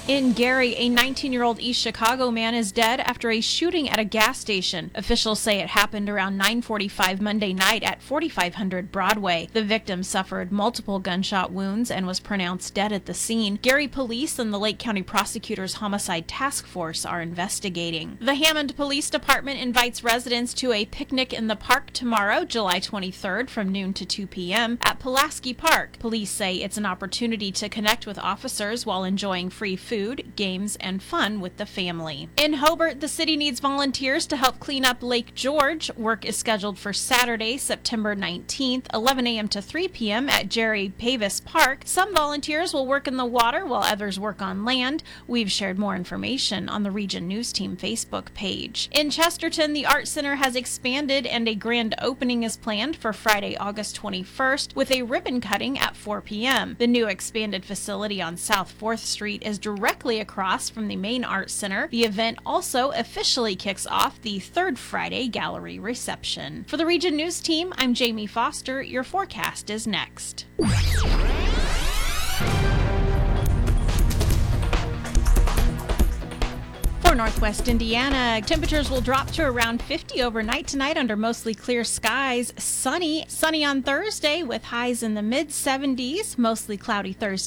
In Gary, a 19-year-old East Chicago man is dead after a shooting at a gas station. Officials say it happened around 9:45 Monday night at 4500 Broadway. The victim suffered multiple gunshot wounds and was pronounced dead at the scene. Gary police and the Lake County Prosecutor's Homicide Task Force are investigating. The Hammond Police Department invites residents to a picnic in the park tomorrow, July 23rd, from noon to 2 p.m. at Pulaski Park. Police say it's an opportunity to connect with officers while enjoying free food, games, and fun with the family. In Hobart, the city needs volunteers to help clean up Lake George. Work is scheduled for Saturday, September 19th, 11 a.m. to 3 p.m. at Jerry Pavis Park. Some volunteers will work in the water while others work on land. We've shared more information on the Region News Team Facebook page. In Chesterton, the Art Center has expanded and a grand opening is planned for Friday, August 21st with a ribbon cutting at 4 p.m. The new expanded facility on South 4th Street is directly across from the main art center. The event also officially kicks off the third Friday gallery reception. For the Region News Team, I'm Jamie Foster. Your forecast is next. For Northwest Indiana, temperatures will drop to around 50 overnight tonight under mostly clear skies. Sunny on Thursday with highs in the mid-70s, mostly cloudy Thursday.